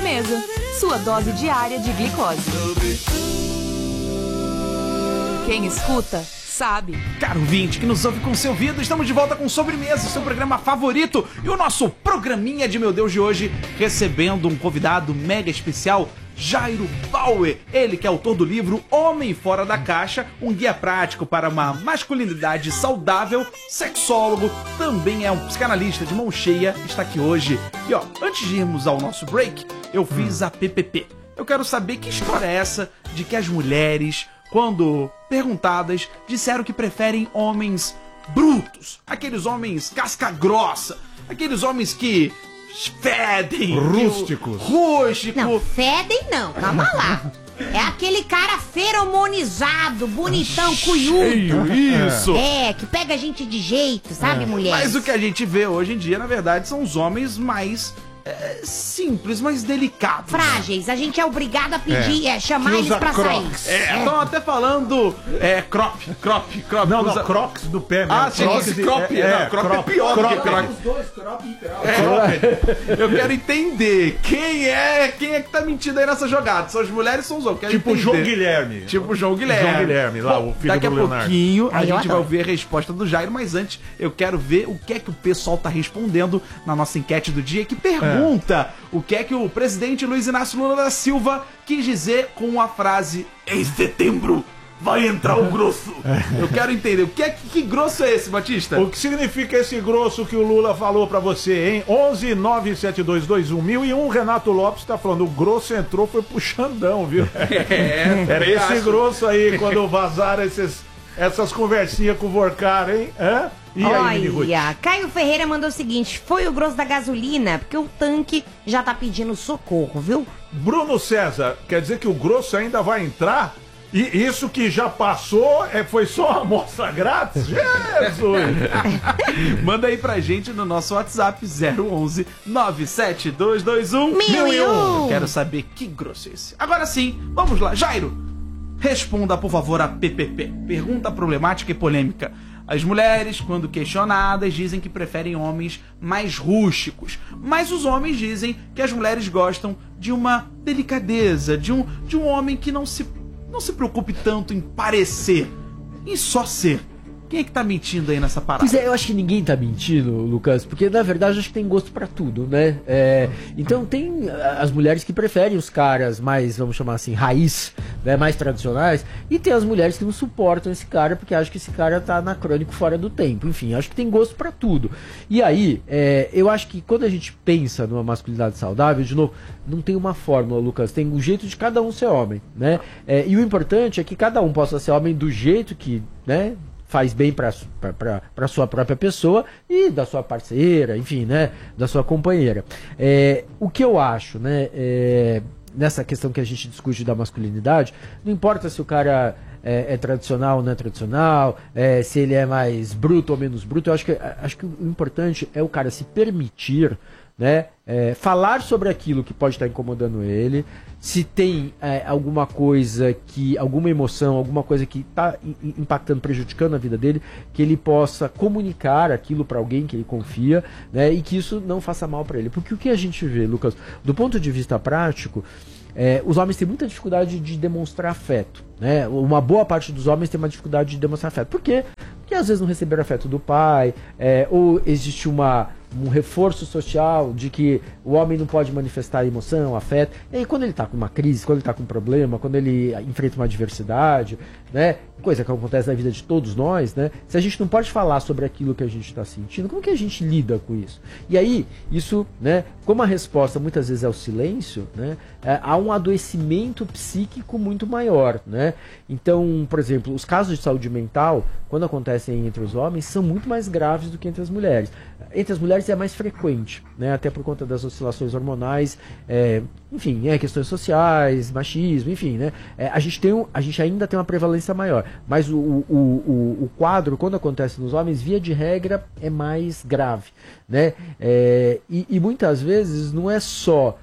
Sobremesa, sua dose diária de glicose. Quem escuta, sabe. Caro ouvinte que nos ouve com seu ouvido, estamos de volta com Sobremesa, seu programa favorito. E o nosso programinha de meu Deus de hoje, recebendo um convidado mega especial, Jairo Bauer, ele que é autor do livro Homem Fora da Caixa, um guia prático para uma masculinidade saudável, sexólogo, também é um psicanalista de mão cheia, está aqui hoje. E ó, antes de irmos ao nosso break, eu fiz a PPP. Eu quero saber que história é essa de que as mulheres, quando perguntadas, disseram que preferem homens brutos, aqueles homens casca grossa, aqueles homens que fedem. Rústicos. Não, fedem não, calma lá. É aquele cara feromonizado, bonitão, cunhudo. Isso. É, que pega a gente de jeito, sabe, mulher? Mas o que a gente vê hoje em dia, na verdade, são os homens mais simples, mais delicados. Frágeis, a gente é obrigado a pedir, chamar Que eles usa pra Crocs. sair. Estão até falando crop. Não, Usa- Crocs do pé mesmo. Ah, sim, esse crop. Não, crop é pior do que croc. Os dois, crop e crop. Eu quero entender quem é que tá mentindo aí nessa jogada. São as mulheres ou são os homens? Quero Tipo o entender. João Guilherme. Tipo o João Guilherme. João Guilherme, lá, o filho daqui do a Leonardo. pouquinho a Ai, eu gente vai adoro. ouvir a resposta do Jairo, mas antes eu quero ver o que é que o pessoal tá respondendo na nossa enquete do dia, que pergunta o que é que o presidente Luiz Inácio Lula da Silva quis dizer com a frase "em setembro vai entrar o grosso". Eu quero entender, que grosso é esse, Batista? O que significa esse grosso que o Lula falou pra você, hein? 11 97221 1000 e Renato Lopes tá falando, o grosso entrou, foi pro Xandão, viu? Era esse grosso aí, quando vazaram essas conversinhas com o Vorcar, hein? Hã? E aí, Mini Ruth? Olha, Caio Ferreira mandou o seguinte: foi o grosso da gasolina, porque o tanque já tá pedindo socorro, viu? Bruno César, quer dizer que o grosso ainda vai entrar? E isso que já passou foi só uma amostra grátis? Jesus! Manda aí pra gente no nosso WhatsApp 011 97221 1001. Eu quero saber que grosso é esse. Agora sim, vamos lá. Jairo, responda por favor a PPP. Pergunta problemática e polêmica. As mulheres, quando questionadas, dizem que preferem homens mais rústicos. Mas os homens dizem que as mulheres gostam de uma delicadeza, de um homem que não se preocupe tanto em parecer, em só ser. Quem é que tá mentindo aí nessa parada? Pois é, eu acho que ninguém tá mentindo, Lucas, porque na verdade eu acho que tem gosto pra tudo, né? Então tem as mulheres que preferem os caras mais, vamos chamar assim, raiz, né, mais tradicionais, e tem as mulheres que não suportam esse cara porque acham que esse cara tá anacrônico, fora do tempo. Enfim, acho que tem gosto pra tudo. E aí, eu acho que quando a gente pensa numa masculinidade saudável, de novo, não tem uma fórmula, Lucas, tem o jeito de cada um ser homem, né? E o importante é que cada um possa ser homem do jeito que, né, faz bem para sua própria pessoa e da sua parceira, enfim, né, da sua companheira. O que eu acho, né, nessa questão que a gente discute da masculinidade, não importa se o cara é tradicional ou não é tradicional, se ele é mais bruto ou menos bruto, eu acho que o importante é o cara se permitir, né, falar sobre aquilo que pode estar incomodando ele, se tem alguma coisa alguma emoção, alguma coisa que está impactando, prejudicando a vida dele, que ele possa comunicar aquilo para alguém que ele confia, né, e que isso não faça mal para ele. Porque o que a gente vê, Lucas, do ponto de vista prático, os homens têm muita dificuldade de demonstrar afeto, né? Uma boa parte dos homens tem uma dificuldade de demonstrar afeto. Por quê? Porque às vezes não receberam afeto do pai, ou existe um reforço social de que o homem não pode manifestar emoção, afeto. E aí, quando ele está com uma crise, quando ele está com um problema, quando ele enfrenta uma adversidade, né, coisa que acontece na vida de todos nós, né, se a gente não pode falar sobre aquilo que a gente está sentindo, como que a gente lida com isso? E aí, isso, né, como a resposta muitas vezes é o silêncio, né, há um adoecimento psíquico muito maior, né? Então, por exemplo, os casos de saúde mental, quando acontecem entre os homens, são muito mais graves do que entre as mulheres. Entre as mulheres é mais frequente, né? Até por conta das oscilações hormonais, enfim, questões sociais, machismo, enfim, né? A gente ainda tem uma prevalência maior, mas o quadro, quando acontece nos homens, via de regra, é mais grave, né? E muitas vezes não é só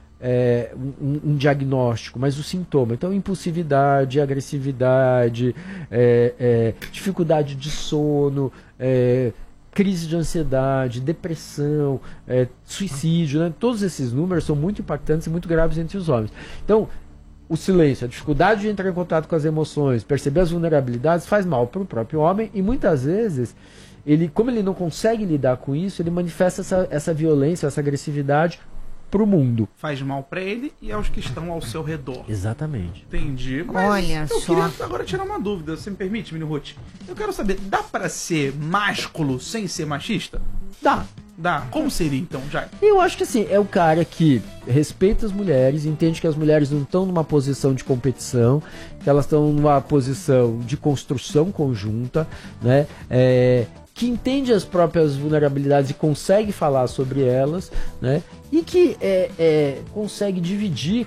um diagnóstico, mas o sintoma. Então, impulsividade, agressividade, dificuldade de sono, crise de ansiedade, depressão, suicídio, né? Todos esses números são muito impactantes e muito graves entre os homens. Então, o silêncio, a dificuldade de entrar em contato com as emoções, perceber as vulnerabilidades, faz mal para o próprio homem e muitas vezes, como ele não consegue lidar com isso, ele manifesta essa violência, essa agressividade pro mundo. Faz mal pra ele e aos que estão ao seu redor. Exatamente. Entendi. Mas Olha eu só. queria agora tirar uma dúvida, você me permite, Mini Ruth? Eu quero saber, dá pra ser másculo sem ser machista? Dá. Dá. Como seria então, Jair? Eu acho que assim, é o cara que respeita as mulheres, entende que as mulheres não estão numa posição de competição, que elas estão numa posição de construção conjunta, né? Que entende as próprias vulnerabilidades e consegue falar sobre elas, né? E que consegue dividir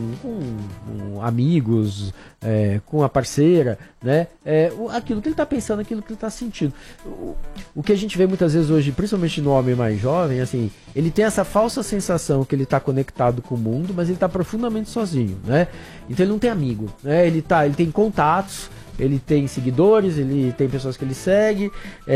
com amigos, com a parceira, né? Aquilo que ele está pensando, aquilo que ele está sentindo. O que a gente vê muitas vezes hoje, principalmente no homem mais jovem, assim, ele tem essa falsa sensação que ele está conectado com o mundo, mas ele está profundamente sozinho, né? Então ele não tem amigo, né? Ele tem contatos, ele tem seguidores, ele tem pessoas que ele segue,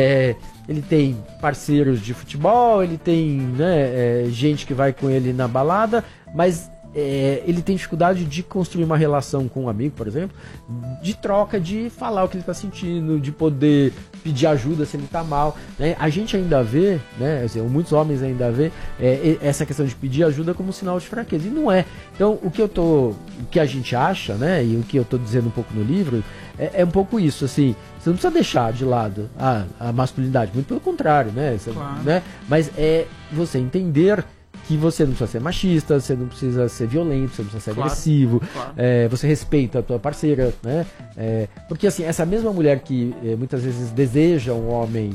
ele tem parceiros de futebol, ele tem, né, gente que vai com ele na balada, mas ele tem dificuldade de construir uma relação com um amigo, por exemplo, de troca, de falar o que ele está sentindo, de poder pedir ajuda se ele está mal, né? A gente ainda vê, né, assim, muitos homens ainda vê essa questão de pedir ajuda como um sinal de fraqueza, e não é. Então, o que a gente acha, né, e o que eu estou dizendo um pouco no livro, é um pouco isso, assim, você não precisa deixar de lado a masculinidade, muito pelo contrário, né? Claro. Né? Mas é você entender que você não precisa ser machista, você não precisa ser violento, você não precisa ser agressivo, claro. Você respeita a tua parceira, né? Porque assim, essa mesma mulher que muitas vezes deseja um homem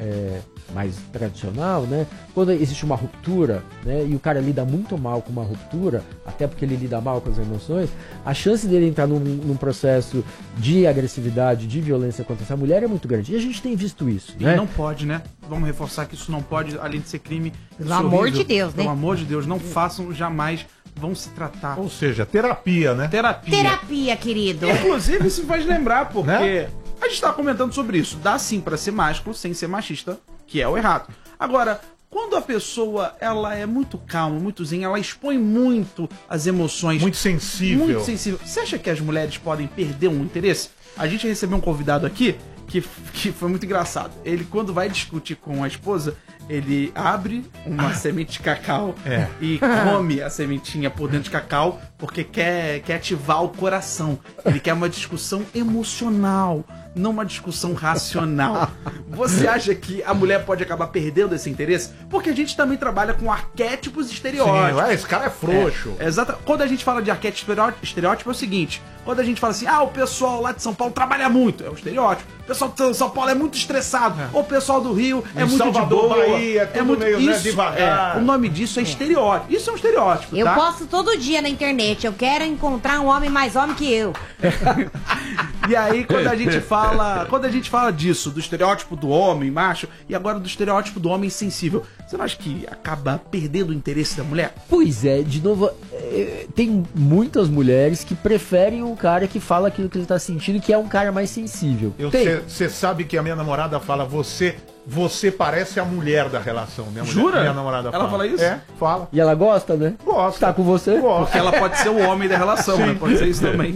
mais tradicional, né? Quando existe uma ruptura, né? E o cara lida muito mal com uma ruptura, até porque ele lida mal com as emoções, a chance dele entrar num processo de agressividade, de violência contra essa mulher é muito grande. E a gente tem visto isso, E né? não pode, né? Vamos reforçar que isso não pode, além de ser crime. Pelo isso é amor horrível. de Deus, né? Pelo amor de Deus, não façam jamais, vão se tratar. Ou seja, terapia, né? Terapia. Terapia, querido. Inclusive, isso faz lembrar, porque Né? a gente tava comentando sobre isso. Dá sim pra ser másculo sem ser machista, que é o errado. Agora, quando a pessoa ela é muito calma, muito zen, ela expõe muito as emoções. Muito sensível. Muito sensível. Você acha que as mulheres podem perder um interesse? A gente recebeu um convidado aqui que foi muito engraçado. Ele, quando vai discutir com a esposa, ele abre uma semente de cacau e come a sementinha por dentro de cacau porque quer ativar o coração. Ele quer uma discussão emocional, não uma discussão racional. Você acha que a mulher pode acabar perdendo esse interesse? Porque a gente também trabalha com arquétipos e estereótipos. Sim, esse cara é frouxo. Exato. Quando a gente fala de arquétipo estereótipo é o seguinte: quando a gente fala assim, o pessoal lá de São Paulo trabalha muito, é o estereótipo. O pessoal de São Paulo é muito estressado. O pessoal do Rio é Em muito Salvador, de boa. Bahia, tudo muito meio, né, isso. devagar. O nome disso é estereótipo. Isso é um estereótipo, Eu tá? posto todo dia na internet. Eu quero encontrar um homem mais homem que eu. E aí, quando a gente fala disso, do estereótipo do homem macho, e agora do estereótipo do homem sensível, você não acha que acaba perdendo o interesse da mulher? Pois é, de novo, tem muitas mulheres que preferem um cara que fala aquilo que ele tá sentindo, que é um cara mais sensível. Você sabe que a minha namorada fala, você parece a mulher da relação. Jura? Minha namorada Ela fala isso? É, fala. E ela gosta, né? Gosta. Tá com você? Gosta. Porque ela pode ser o homem da relação, né? Pode ser isso também.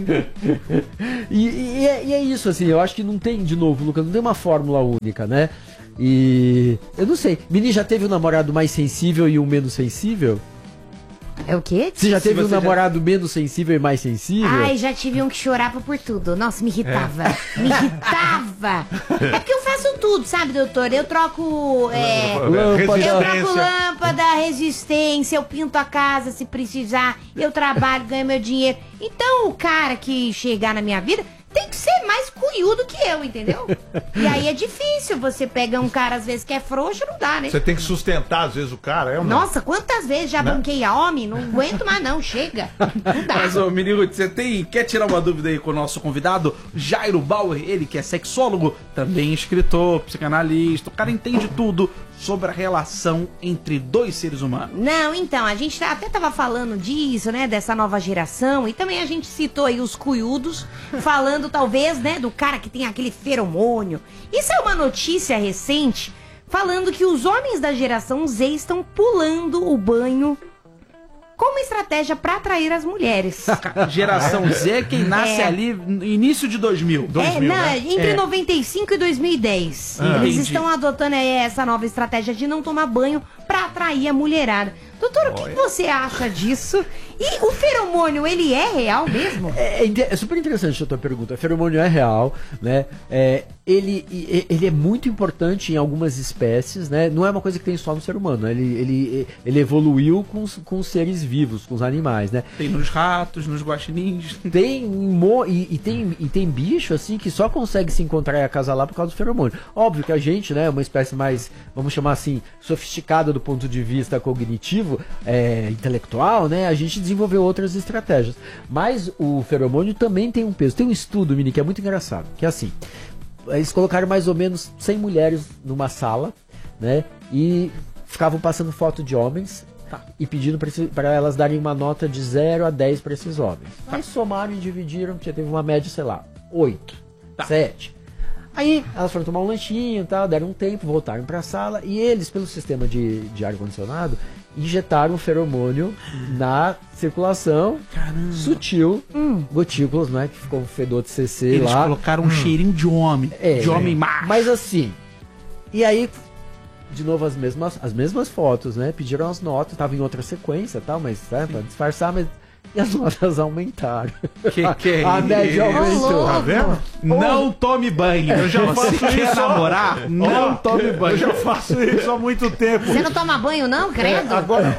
E é isso, assim, eu acho que não tem, de novo, Lucas, não tem uma fórmula única, né? E eu não sei, Mini já teve um namorado mais sensível e um menos sensível? É o quê? Você já teve um você já- namorado menos sensível e mais sensível? Ai, já tive um que chorava por tudo. Nossa, me irritava. Me irritava. É porque eu faço tudo, sabe, doutor? Eu troco. Lâmpada. Eu troco Resistência. lâmpada, resistência, eu pinto a casa se precisar, eu trabalho, ganho meu dinheiro. Então o cara que chegar na minha vida tem que ser mais cunhudo que eu, entendeu? E aí é difícil, você pega um cara às vezes que é frouxo, não dá, né? Você tem que sustentar, às vezes, o cara. É ou não? Nossa, quantas vezes já banquei a homem? Não aguento mais não, chega. Não dá. Mas, ô, menino, você quer tirar uma dúvida aí com o nosso convidado, Jairo Bauer, ele que é sexólogo, também escritor, psicanalista, o cara entende tudo sobre a relação entre dois seres humanos. Não, então, a gente até tava falando disso, né, dessa nova geração, e também a gente citou aí os cunhudos, falando talvez, né, do cara que tem aquele feromônio. Isso é uma notícia recente, falando que os homens da geração Z estão pulando o banho como estratégia pra atrair as mulheres. Geração Z, quem nasce ali no início de 2000. Entre 95 e 2010. Eles Entendi. estão adotando essa nova estratégia de não tomar banho pra atrair a mulherada. Doutor, o que você acha disso? E o feromônio, ele é real mesmo? É super interessante a tua pergunta. O feromônio é real, né? Ele é muito importante em algumas espécies, né? Não é uma coisa que tem só no ser humano, né? Ele evoluiu com os seres vivos, com os animais, né? Tem nos ratos, nos guaxinins. Tem bicho, assim, que só consegue se encontrar e acasalar por causa do feromônio. Óbvio que a gente, né, é uma espécie mais, vamos chamar assim, sofisticada do ponto de vista cognitivo, intelectual, né? A gente desenvolveu outras estratégias. Mas o feromônio também tem um peso. Tem um estudo, Mini, que é muito engraçado, que é assim, eles colocaram mais ou menos 100 mulheres numa sala, né? E ficavam passando foto de homens e pedindo para elas darem uma nota de 0 a 10 para esses homens. Aí somaram e dividiram, já teve uma média, sei lá, 8, 7. Aí elas foram tomar um lanchinho e tal, deram um tempo, voltaram para a sala e eles, pelo sistema de ar-condicionado, injetaram o feromônio na circulação sutil, gotículas, né? Que ficou um fedor de CC Eles lá. colocaram um cheirinho de homem. De homem macho. Mas assim, e aí, de novo, as mesmas fotos, né? Pediram as notas, tava em outra sequência e tal, mas pra disfarçar, mas... E as notas aumentaram. Que é a média aumentou. Tá vendo? Não tome banho. Eu já faço isso. Namorar? Não tome banho. Eu já faço isso há muito tempo. Você não toma banho, não, credo? Agora,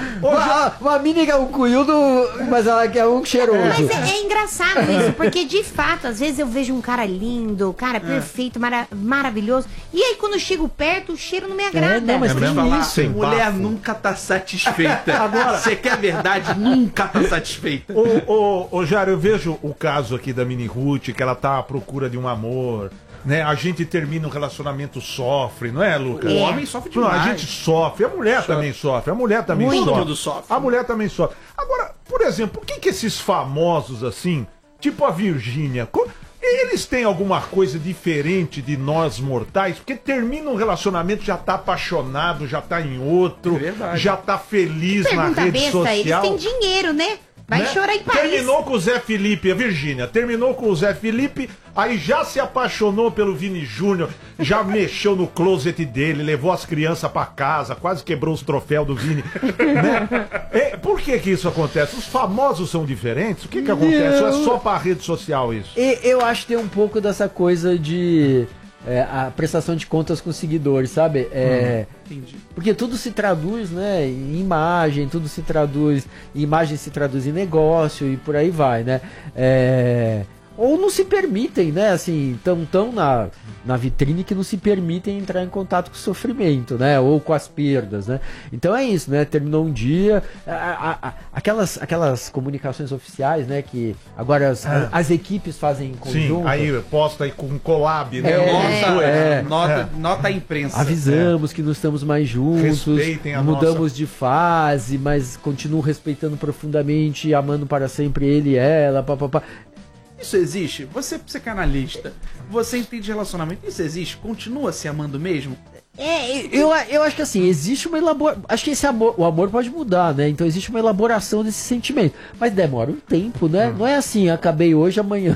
Uma mini é um cunhudo, mas ela quer um cheiroso. Mas é engraçado isso, porque de fato, às vezes eu vejo um cara lindo, cara perfeito, maravilhoso, e aí quando eu chego perto, o cheiro não me agrada. Não, mas tem mesmo? isso. Mulher nunca tá satisfeita. Agora, você quer verdade, nunca tá satisfeita. Ô, Jário, eu vejo o caso aqui da Mini Ruth, que ela tá à procura de um amor, né? A gente termina um relacionamento, sofre, não é, Lucas? O homem sofre Não, demais. a gente sofre, a mulher também sofre, a mulher também Muito. sofre. Tudo sofre. A mulher também sofre. Agora, por exemplo, por que esses famosos assim, tipo a Virgínia, eles têm alguma coisa diferente de nós mortais? Porque termina um relacionamento, já tá apaixonado, já tá em outro, Verdade. já tá feliz na Pergunta rede besta, eles social. têm dinheiro, né? Vai Né? chorar em Paris. Terminou com o Zé Felipe, a Virgínia. Terminou com o Zé Felipe, aí já se apaixonou pelo Vini Júnior, já mexeu no closet dele, levou as crianças pra casa, quase quebrou os troféus do Vini. Né? Por que isso acontece? Os famosos são diferentes? O que acontece? Ou é só pra rede social isso? Eu acho que tem um pouco dessa coisa de a prestação de contas com seguidores, sabe? Entendi. Porque tudo se traduz, né, em imagem, imagem se traduz em negócio e por aí vai, né? Ou não se permitem, né, assim, tão na vitrine que não se permitem entrar em contato com o sofrimento, né, ou com as perdas, né. Então é isso, né, terminou um dia, aquelas comunicações oficiais, né, que agora as equipes fazem em conjunto. Sim, aí posta aí com collab, né? Nota à imprensa. Avisamos que não estamos mais juntos, Respeitem a mudamos nossa... de fase, mas continuo respeitando profundamente, amando para sempre ele e ela, papapá. Isso existe? Você é psicanalista, você entende relacionamento, isso existe? Continua se amando mesmo? Eu acho que assim, existe uma elaboração. Acho que o amor pode mudar, né? Então existe uma elaboração desse sentimento. Mas demora um tempo, né? Não é assim, acabei hoje, amanhã.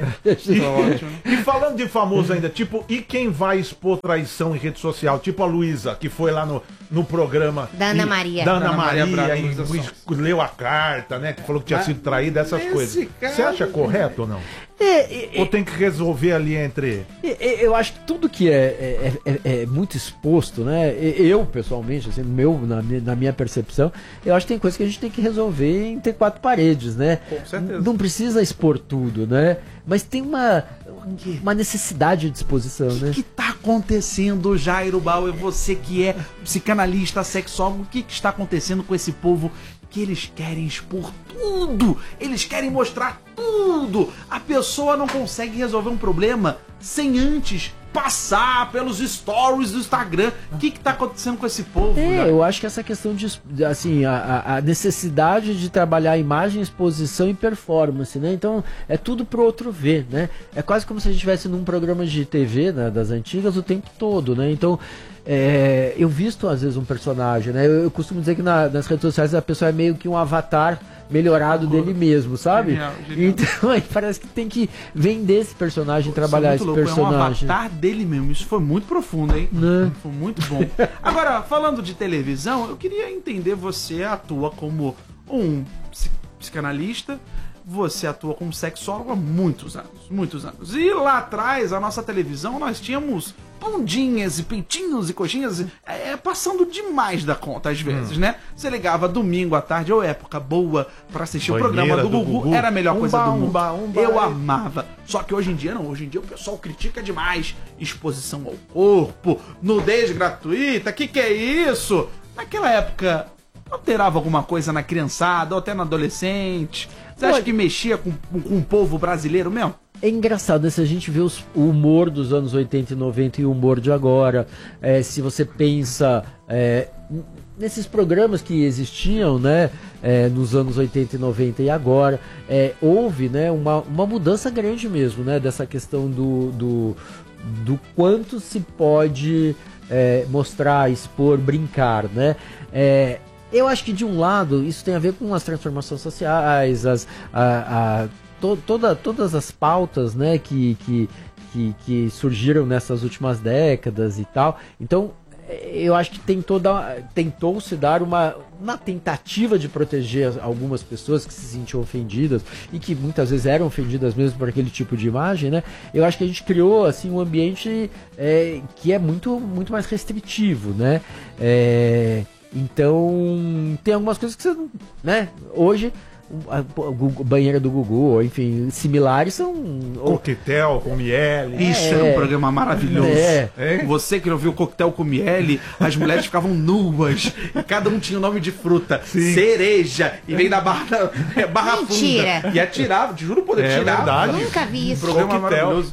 E falando de famoso ainda, tipo, e quem vai expor traição em rede social? Tipo a Luísa, que foi lá no programa Da Ana Maria. Da Ana Da Ana Maria Maria, Braga, e Luísa leu a carta, né? Que falou que tinha sido traída, essas esse coisas. cara- Você acha correto ou não? Ou tem que resolver ali entre... Eu acho que tudo que é muito exposto, né? Eu, pessoalmente, assim, na minha percepção, eu acho que tem coisas que a gente tem que resolver entre quatro paredes, né? Com certeza. Não precisa expor tudo, né? Mas tem uma necessidade de exposição, O né? que tá acontecendo, Jairo Bauer? Você que é psicanalista, sexólogo, o que está acontecendo com esse povo que eles querem expor tudo? Eles querem mostrar tudo! A pessoa não consegue resolver um problema sem antes passar pelos stories do Instagram. O que tá acontecendo com esse povo? Eu acho que essa questão de, assim, a necessidade de trabalhar imagem, exposição e performance, né? Então, é tudo pro outro ver, né? É quase como se a gente estivesse num programa de TV, né, das antigas, o tempo todo, né? Então, eu visto, às vezes, um personagem, né? Eu costumo dizer que nas redes sociais a pessoa é meio que um avatar melhorado dele mesmo, sabe? Genial. Então, aí parece que tem que vender esse personagem, trabalhar esse personagem. É um avatar dele mesmo. Isso foi muito profundo, hein? Né? Foi muito bom. Agora, falando de televisão, eu queria entender, você atua como um psicanalista, você atua como sexólogo há muitos anos. E lá atrás, a nossa televisão, nós tínhamos bundinhas e peitinhos e coxinhas passando demais da conta às vezes, né? Você ligava domingo à tarde, ou época boa pra assistir o programa do Gugu, era a melhor coisa do mundo. Eu amava. Só que hoje em dia não, hoje em dia o pessoal critica demais exposição ao corpo, nudez gratuita, que é isso? Naquela época alterava alguma coisa na criançada ou até no adolescente? Você acha que mexia com o povo brasileiro mesmo? É engraçado, né? Se a gente vê o humor dos anos 80 e 90 e o humor de agora, se você pensa nesses programas que existiam, né, nos anos 80 e 90 e agora, houve, né, uma mudança grande mesmo, né, dessa questão do quanto se pode mostrar, expor, brincar, né? Eu acho que de um lado isso tem a ver com as transformações sociais, todas as pautas, né, que surgiram nessas últimas décadas e tal. Então, eu acho que tentou-se dar uma tentativa de proteger algumas pessoas que se sentiam ofendidas e que muitas vezes eram ofendidas mesmo por aquele tipo de imagem, né? Eu acho que a gente criou assim um ambiente que é muito, muito mais restritivo, né? Então, tem algumas coisas que você não, né? Hoje, a banheira do Gugu, ou enfim, similares são... Coquetel com miele. Isso era um programa maravilhoso. Você que não viu o Coquetel com miele, as mulheres ficavam nuas, e cada um tinha o nome de fruta. Sim. Cereja, e vem da barra Mentira. funda. E atirava, te juro por Deus, tirava. Verdade. Nunca vi isso. Um programa Coquetel. maravilhoso.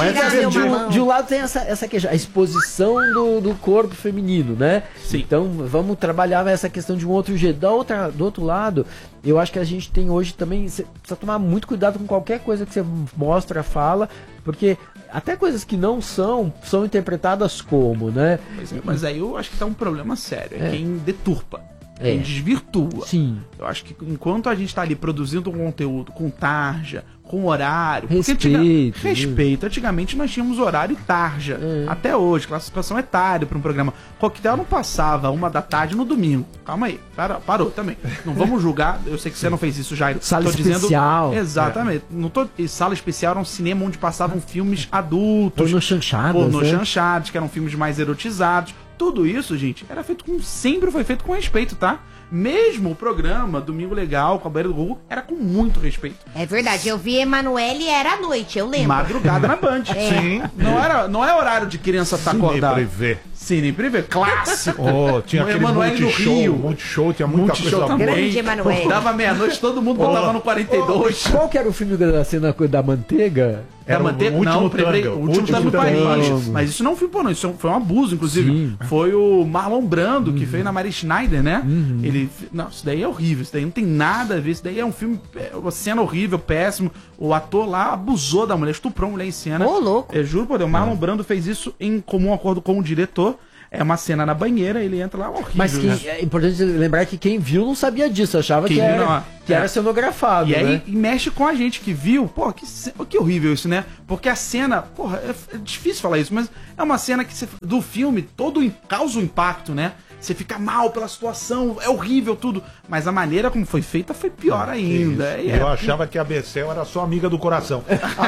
De um lado tem essa questão, a exposição do corpo feminino, né? Sim. Então vamos trabalhar essa questão de um outro jeito. Do outro lado, eu acho que a gente tem hoje também, você precisa tomar muito cuidado com qualquer coisa que você mostra, fala, porque até coisas que não são interpretadas como, né? Mas aí eu acho que tá um problema sério. Quem deturpa. Quem desvirtua. Sim. Eu acho que enquanto a gente tá ali produzindo um conteúdo com tarja, com horário... Respeito. Antigamente nós tínhamos horário e tarja. Até hoje, classificação etária para um programa. Coquetel não passava 1 da tarde no domingo. Calma aí, parou também. Não vamos julgar, eu sei que você não fez isso, Jairo. Sala especial. Exatamente. E sala especial era um cinema onde passavam filmes adultos. Pornô chanchadas, Pornô chanchados, que eram filmes mais erotizados. Tudo isso, gente, sempre foi feito com respeito, tá? Mesmo o programa Domingo Legal com a banheira do Gugu era com muito respeito. É verdade, eu vi Emanuele e era à noite, eu lembro. Madrugada na Band. Sim. Não é horário de criança tá acordada. Privê. Cine Privé, clássico. Tinha aquele Emanuele no Rio. Multishow, tinha muita coisa boa. Grande Emanuele. Dava meia-noite, todo mundo botava no 42. Qual que era o filme da cena da manteiga? Era o Último Tango. O Último Tango do Paris. Mas isso não foi pornô, isso foi um abuso, inclusive. Sim. Foi o Marlon Brando que fez na Mary Schneider, né? Não, isso daí é horrível, isso daí não tem nada a ver, isso daí é um filme, uma cena horrível, péssimo. O ator lá abusou da mulher, estuprou a mulher em cena. Ô, louco. Eu juro por Deus, o Marlon Brando fez isso em comum acordo com o diretor. É uma cena na banheira, ele entra lá, horrível. Mas é importante lembrar que quem viu não sabia disso, achava que era cenografado, e né? aí mexe com a gente que viu, pô, que horrível isso, né? Porque a cena, porra, é difícil falar isso, mas é uma cena que do filme causa um impacto, né? Você fica mal pela situação, é horrível tudo. Mas a maneira como foi feita foi pior ainda. Eu achava que a Becel era só amiga do coração.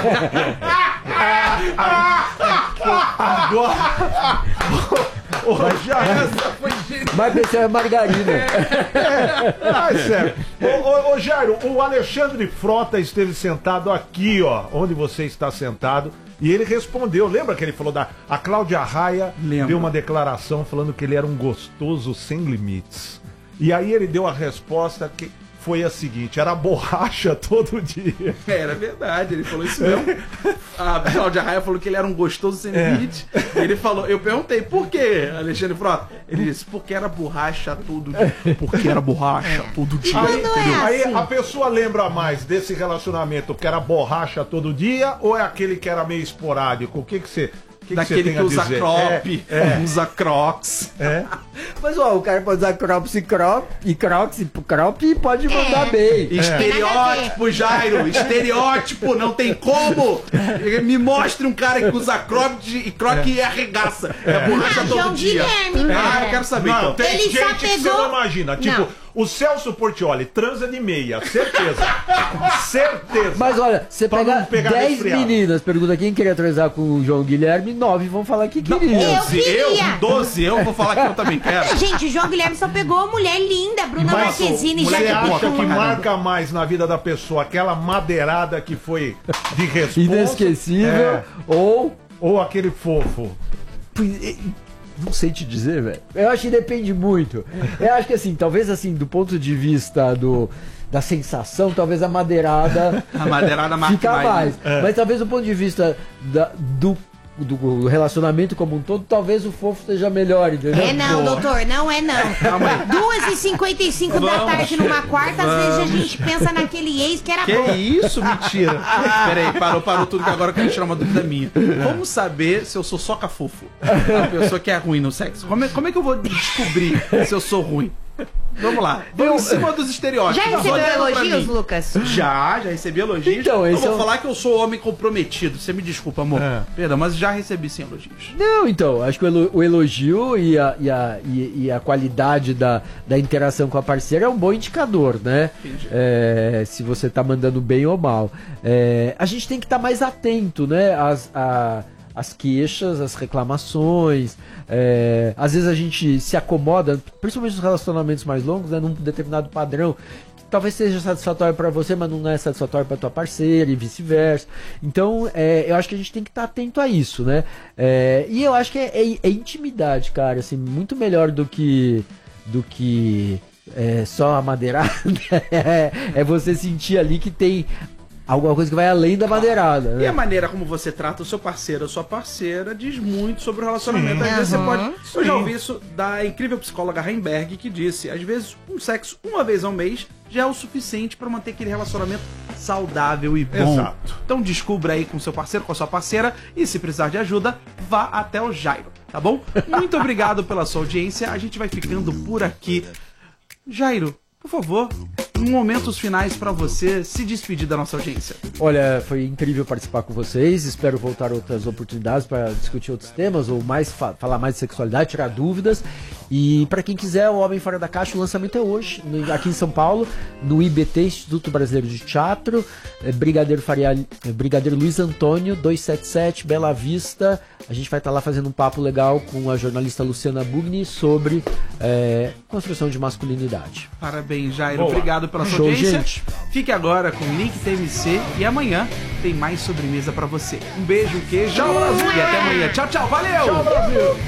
Agora... Mas esse é margarina. Sério. Ô Jairo, o Alexandre Frota esteve sentado aqui, ó, onde você está sentado, e ele respondeu. Lembra que ele falou a Cláudia Raia deu uma declaração falando que ele era um gostoso sem limites. E aí ele deu a resposta que foi a seguinte, era borracha todo dia. Era verdade, ele falou isso mesmo. A Cláudia Raia falou que ele era um gostoso sem limite. Ele falou, eu perguntei, por quê, Alexandre Frota? Ele disse, porque era borracha todo dia. Porque era borracha todo dia. Aí, Não é aí assim. a pessoa lembra mais desse relacionamento que era borracha todo dia ou é aquele que era meio esporádico? O que você... Daquele que usa crop, usa crocs. Mas, ó, o cara pode usar crocs e crocs e crop e pode mandar bem. Estereótipo, Jairo, estereótipo, não tem como. Me mostre um cara que usa croc e arregaça. É borracha todo João dia. Guilherme, né? Eu quero saber. Não, Então. tem Ele só gente que você pegou- não imagina. Tipo, Não. o Celso Portiolli transa de meia, certeza. Certeza. Mas olha, você Pra pega não pegar 10 resfriado. meninas, pergunta quem queria transar com o João Guilherme, 9 vão falar que queria. Eu queria. 12, eu vou falar que eu também quero. Gente, o João Guilherme só pegou mulher linda, Bruna Mas, Marquezine, você já acha que marca mais na vida da pessoa aquela madeirada que foi de resposta? Inesquecível Ou aquele fofo? Não sei te dizer, velho. Eu acho que depende muito. Eu acho que assim, talvez assim, do ponto de vista da sensação, talvez a madeirada A madeirada marca fica mais. mais. Mas talvez do ponto de vista do relacionamento como um todo, talvez o fofo seja melhor, entendeu? É não, doutor, não é não. Calma aí. 2h55 da tarde numa quarta, às vezes a gente pensa naquele ex que era Que bom. isso? Mentira. Peraí, parou tudo que agora eu quero tirar uma dúvida minha. Como saber se eu sou soca fofo? A pessoa que é ruim no sexo. Como é que eu vou descobrir se eu sou ruim? Vamos lá. Vamos em cima dos estereótipos. Já recebeu Olhando pra elogios, mim. Lucas? Já recebi elogios. Então, eu esse vou é o- falar que eu sou homem comprometido. Você me desculpa, amor. Perdão, mas já recebi sim elogios. Não, então, acho que o elogio e a qualidade da interação com a parceira é um bom indicador, né? Entendi. Se você tá mandando bem ou mal. A gente tem que estar mais atento, né? As queixas, as reclamações. Às vezes a gente se acomoda, principalmente nos relacionamentos mais longos, né, num determinado padrão que talvez seja satisfatório para você, mas não é satisfatório para tua parceira e vice-versa. Então, eu acho que a gente tem que estar atento a isso, né? E eu acho que é intimidade, cara, assim, muito melhor do que só a madeirada. É você sentir ali que tem alguma coisa que vai além da madeirada, né? E a maneira como você trata o seu parceiro ou sua parceira diz muito sobre o relacionamento. Às vezes você pode... Eu já ouvi isso da incrível psicóloga Heimberg, que disse, às vezes um sexo uma vez ao mês já é o suficiente para manter aquele relacionamento saudável e bom. Exato. Então descubra aí com seu parceiro, com a sua parceira, e se precisar de ajuda, vá até o Jairo, tá bom? Muito obrigado pela sua audiência, a gente vai ficando por aqui. Jairo, por favor, momentos finais pra você se despedir da nossa audiência. Olha, foi incrível participar com vocês. Espero voltar outras oportunidades para discutir outros temas ou mais falar mais de sexualidade, tirar dúvidas. E para quem quiser, o Homem Fora da Caixa, o lançamento é hoje, aqui em São Paulo, no IBT, Instituto Brasileiro de Teatro, Brigadeiro Luiz Antônio, 277, Bela Vista. A gente vai estar lá fazendo um papo legal com a jornalista Luciana Bugni sobre construção de masculinidade. Parabéns, Jairo. Boa. Obrigado pela sua Show, audiência. gente. Fique agora com o Link TMC e amanhã tem mais sobremesa pra você. Um beijo, um queijo e até amanhã. Tchau, tchau. Valeu! Tchau, Brasil!